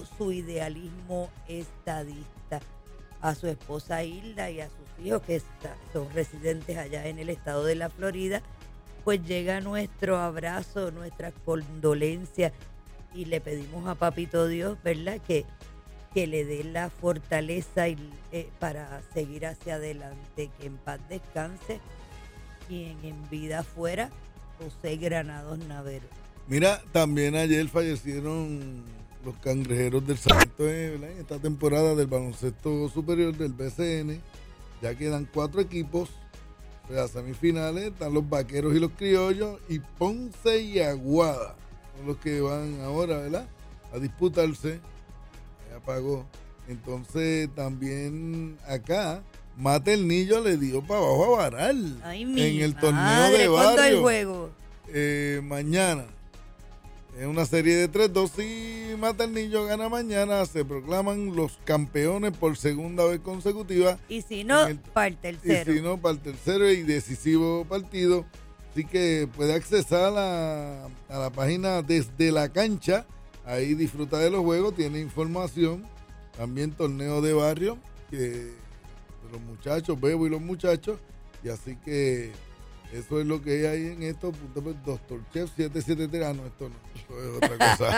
todo su idealismo estadista. A su esposa Hilda y a sus hijos que son residentes allá en el estado de la Florida, pues llega nuestro abrazo, nuestras condolencias y le pedimos a Papito Dios, ¿verdad?, que le dé la fortaleza para seguir hacia adelante, que en paz descanse quien en vida fuera José Granados Navero. Mira, también ayer fallecieron los cangrejeros del Sarmiento, ¿verdad?, en esta temporada del baloncesto superior del BCN. Ya quedan 4 equipos, o sea, semifinales, están los Vaqueros y los Criollos, y Ponce y Aguada son los que van ahora, ¿verdad?, a disputarse. Ya pagó. Entonces también acá Maternillo le dio para abajo a Baral. Ay, en mi el madre, torneo de ¿cuándo barrio. el juego? Mañana. Es una serie de 3-2. Si Maternillo gana mañana, se proclaman los campeones por segunda vez consecutiva. Y si no, para el tercero. Y si no, para el tercero y decisivo partido. Así que puede accesar a la página Desde la Cancha. Ahí disfruta de los juegos, tiene información. También torneo de barrio, de los muchachos, Bebo y los muchachos. Y así que eso es lo que hay ahí en esto. Dr. Chef 773. Ah, no, esto es otra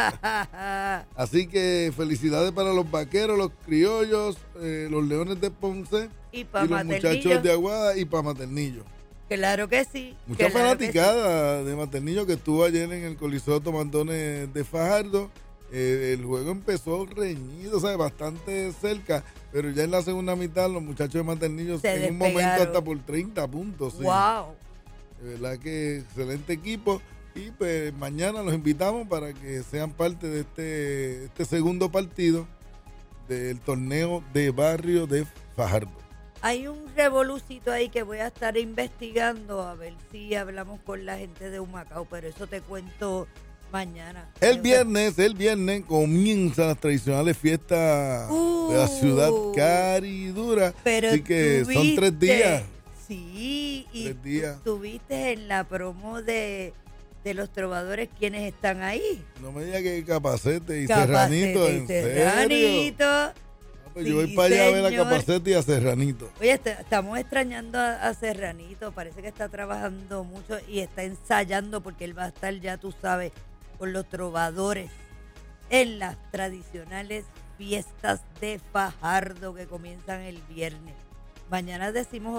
cosa. Así que felicidades para los Vaqueros, los Criollos, los Leones de Ponce y los muchachos de Aguada y para Maternillo. Claro que sí. Mucha fanaticada de Maternillo que estuvo ayer en el Coliseo Tomandones de Fajardo. El juego empezó reñido, o sea, bastante cerca, pero ya en la segunda mitad los muchachos de Maternillo en un momento hasta por 30 puntos. Sí. ¡Wow! De verdad que excelente equipo. Y pues mañana los invitamos para que sean parte de este segundo partido del torneo de barrio de Fajardo. Hay un revolucito ahí que voy a estar investigando a ver si hablamos con la gente de Humacao, pero eso te cuento mañana. El viernes comienzan las tradicionales fiestas de la ciudad caridura. Pero así que son 3 días. Sí, y 3 días. Estuviste en la promo de los trovadores, ¿quiénes están ahí? No me digas que Capacete y Serranito, ¿en serio? Pues sí, yo voy para allá a ver a Capacete y a Serranito. Oye, estamos extrañando a Serranito. Parece que está trabajando mucho y está ensayando porque él va a estar, ya tú sabes, con los trovadores en las tradicionales fiestas de Fajardo que comienzan el viernes. Mañana decimos